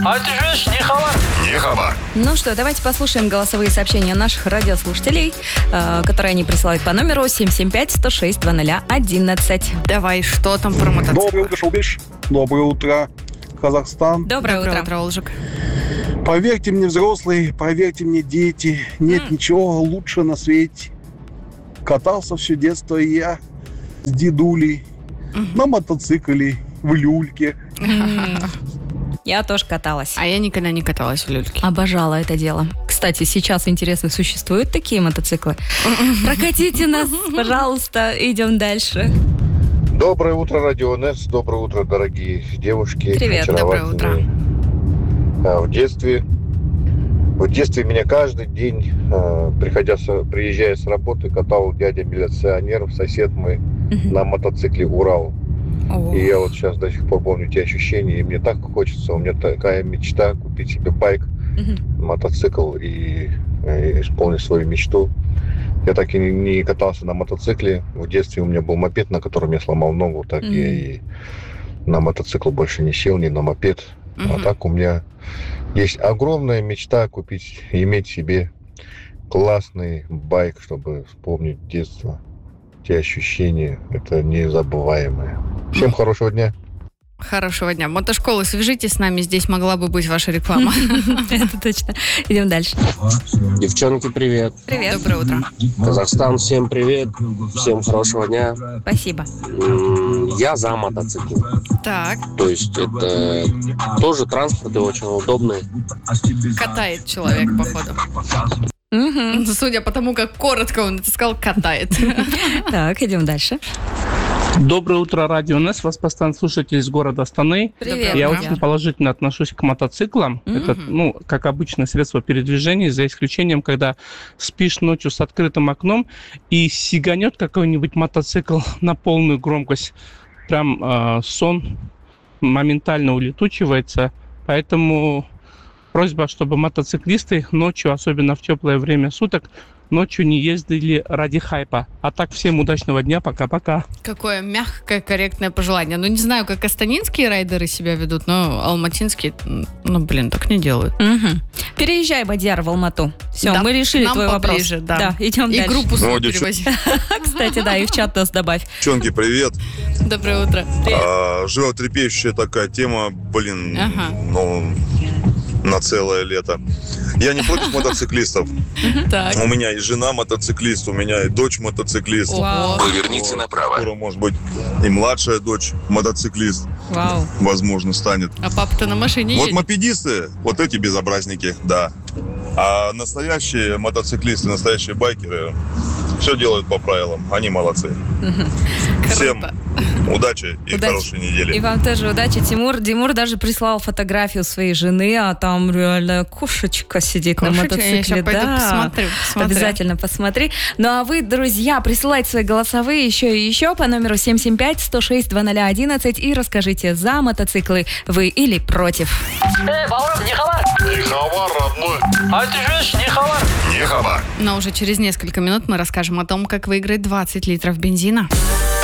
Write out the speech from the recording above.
Не хабар. Ну что, давайте послушаем голосовые сообщения наших радиослушателей, которые они присылают по номеру 775-106-2011. Давай, что там про мотоцикл? Доброе утро, Шоубиш. Доброе утро, Казахстан. Доброе утро. Олжик. Поверьте мне, взрослые, поверьте мне, дети, нет ничего лучше на свете. Катался все детство я с дедулей на мотоцикле, в люльке. Я тоже каталась. А я никогда не каталась в люльке. Обожала это дело. Кстати, сейчас, интересно, существуют такие мотоциклы? Прокатите нас, пожалуйста, идем дальше. Доброе утро, Радио Нес. Доброе утро, дорогие девушки. Привет, доброе утро. В детстве меня каждый день, приезжая с работы, катал дядя милиционер, сосед мой, на мотоцикле «Урал». И я вот сейчас до сих пор помню те ощущения, и мне так хочется, у меня такая мечта купить себе байк, мотоцикл и исполнить свою мечту. Я так и не катался на мотоцикле. В детстве у меня был мопед, на котором я сломал ногу, так я и на мотоцикл больше не сел, ни на мопед. А так у меня есть огромная мечта купить, иметь себе классный байк, чтобы вспомнить детство. Те ощущения, это незабываемое. Всем хорошего дня. Хорошего дня. Мотошколы, свяжитесь с нами, здесь могла бы быть ваша реклама. Это точно. Идем дальше. Девчонки, привет. Привет. Доброе утро. Казахстан, всем привет. Всем хорошего дня. Спасибо. Я за мотоцикл. Так, То есть это тоже транспорт и очень удобный. катает человек, походу. Судя по тому, как коротко он это сказал, катает. Так, идем дальше. Доброе утро, Радио НЕС. Вас постоянно слушатель из города Астаны. Привет. Я Привет. очень положительно отношусь к мотоциклам. Это, как обычное средство передвижения, за исключением, когда спишь ночью с открытым окном и сиганет какой-нибудь мотоцикл на полную громкость. Прям сон моментально улетучивается. Поэтому просьба, чтобы мотоциклисты ночью, особенно в теплое время суток, ночью не ездили ради хайпа. А так, всем удачного дня, пока-пока. Какое мягкое, корректное пожелание. Ну, не знаю, как астанинские райдеры себя ведут, но алматинские, так не делают. Переезжай, Бадьяр, в Алмату. Все, Да, мы решили нам твой поближе, вопрос. да. Идем И дальше. группу свою Ну, перевози. Кстати, да, и в чат нас добавь. Девчонки, привет. Доброе утро. Животрепещущая такая тема, Ага. На целое лето. Я не против мотоциклистов. Так. У меня и жена мотоциклист, у меня и дочь мотоциклист. Вау. Поверните направо. Скоро, может быть, и младшая дочь мотоциклист, Вау. возможно, станет. А папа-то на машине Вот едет. мопедисты, вот эти безобразники, да. А настоящие мотоциклисты, настоящие байкеры все делают по правилам. Они молодцы. Всем Круто. удачи и хорошей недели. И вам тоже удачи, Тимур. Тимур даже прислал фотографию своей жены, а там реально кошечка сидит на Кошечка? мотоцикле. Я сейчас пойду посмотрю. Обязательно посмотри. Ну а вы, друзья, присылайте свои голосовые еще и еще по номеру 775-106-2011 и расскажите, за мотоциклы вы или против. Не хабар, родной. Не хабар. Но уже через несколько минут мы расскажем о том, как выиграть 20 литров бензина.